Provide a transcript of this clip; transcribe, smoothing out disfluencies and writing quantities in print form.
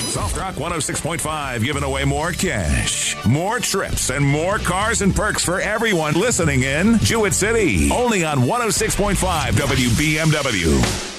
Soft Rock 106.5 giving away more cash, more trips, and more cars and perks for everyone listening in Jewett City. Only on 106.5 WBMW.